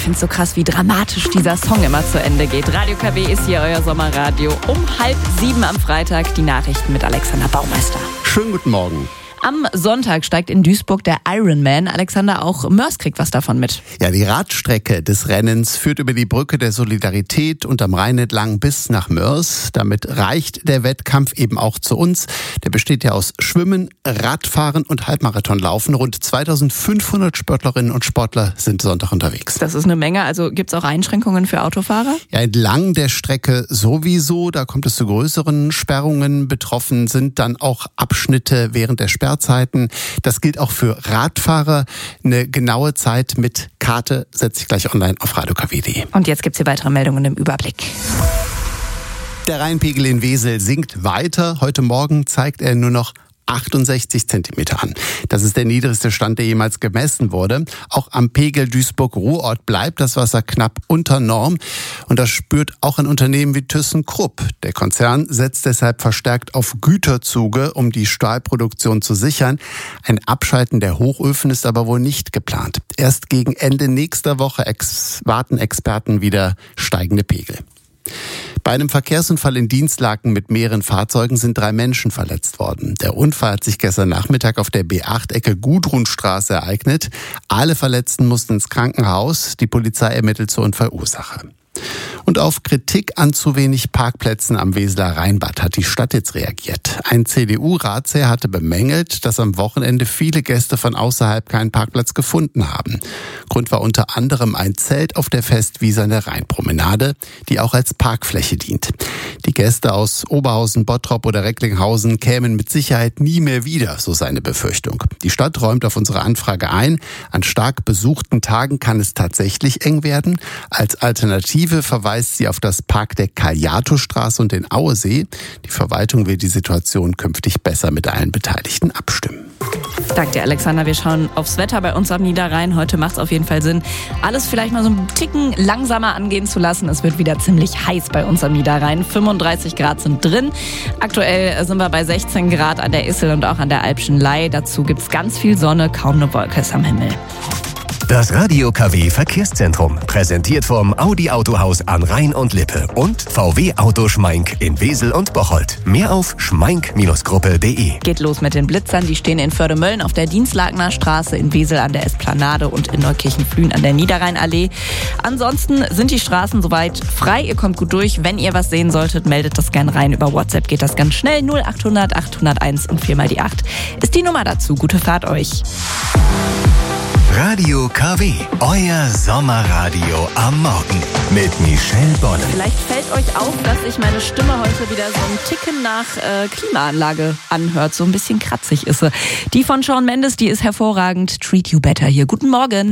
finde es so krass, wie dramatisch dieser Song immer zu Ende geht. Radio KW ist hier euer Sommerradio. Um 6:30 am Freitag die Nachrichten mit Alexander Baumeister. Schönen guten Morgen. Am Sonntag steigt in Duisburg der Ironman. Alexander, auch Mörs kriegt was davon mit. Ja, die Radstrecke des Rennens führt über die Brücke der Solidarität und am Rhein entlang bis nach Mörs. Damit reicht der Wettkampf eben auch zu uns. Der besteht ja aus Schwimmen, Radfahren und Halbmarathonlaufen. Rund 2500 Sportlerinnen und Sportler sind Sonntag unterwegs. Das ist eine Menge. Also gibt es auch Einschränkungen für Autofahrer? Ja, entlang der Strecke sowieso. Da kommt es zu größeren Sperrungen. Betroffen sind dann auch Abschnitte während der Sperrzeiten. Das gilt auch für Radfahrer. Eine genaue Zeit mit Karte setze ich gleich online auf radiokw.de. Und jetzt gibt's hier weitere Meldungen im Überblick. Der Rheinpegel in Wesel sinkt weiter. Heute Morgen zeigt er nur noch 68 Zentimeter an. Das ist der niedrigste Stand, der jemals gemessen wurde. Auch am Pegel Duisburg-Ruhrort bleibt das Wasser knapp unter Norm. Und das spürt auch ein Unternehmen wie ThyssenKrupp. Der Konzern setzt deshalb verstärkt auf Güterzuge, um die Stahlproduktion zu sichern. Ein Abschalten der Hochöfen ist aber wohl nicht geplant. Erst gegen Ende nächster Woche warten Experten wieder steigende Pegel. Bei einem Verkehrsunfall in Dinslaken mit mehreren Fahrzeugen sind 3 Menschen verletzt worden. Der Unfall hat sich gestern Nachmittag auf der B8-Ecke Gudrunstraße ereignet. Alle Verletzten mussten ins Krankenhaus. Die Polizei ermittelt zur Unfallursache. Und auf Kritik an zu wenig Parkplätzen am Weseler Rheinbad hat die Stadt jetzt reagiert. Ein CDU-Ratsherr hatte bemängelt, dass am Wochenende viele Gäste von außerhalb keinen Parkplatz gefunden haben. Grund war unter anderem ein Zelt auf der Festwiese an der Rheinpromenade, die auch als Parkfläche dient. Die Gäste aus Oberhausen, Bottrop oder Recklinghausen kämen mit Sicherheit nie mehr wieder, so seine Befürchtung. Die Stadt räumt auf unsere Anfrage ein. An stark besuchten Tagen kann es tatsächlich eng werden. Als Alternative verweist sie auf das Parkdeck Kaljatostraße und den Auesee. Die Verwaltung will die Situation künftig besser mit allen Beteiligten abstimmen. Danke dir, Alexander. Wir schauen aufs Wetter bei uns am Niederrhein. Heute macht es auf jeden Fall Sinn, alles vielleicht mal so einen Ticken langsamer angehen zu lassen. Es wird wieder ziemlich heiß bei uns am Niederrhein. 35 Grad sind drin. Aktuell sind wir bei 16 Grad an der Issel und auch an der Alpschen Leih. Dazu gibt es ganz viel Sonne, kaum eine Wolke ist am Himmel. Das Radio KW Verkehrszentrum, präsentiert vom Audi Autohaus an Rhein und Lippe und VW Auto Schmeink in Wesel und Bocholt. Mehr auf schmeink-gruppe.de. Geht los mit den Blitzern, die stehen in Förde-Mölln auf der Dienstlakener Straße, in Wesel an der Esplanade und in Neukirchen-Flühen an der Niederrheinallee. Ansonsten sind die Straßen soweit frei, ihr kommt gut durch. Wenn ihr was sehen solltet, meldet das gern rein. Über WhatsApp geht das ganz schnell. 0800 801 und 4 mal die 8 ist die Nummer dazu. Gute Fahrt euch. Radio KW, euer Sommerradio am Morgen mit Michelle Bonne. Vielleicht fällt euch auf, dass sich meine Stimme heute wieder so ein Ticken nach Klimaanlage anhört. So ein bisschen kratzig ist sie. Die von Shawn Mendes, die ist hervorragend. Treat You Better hier. Guten Morgen.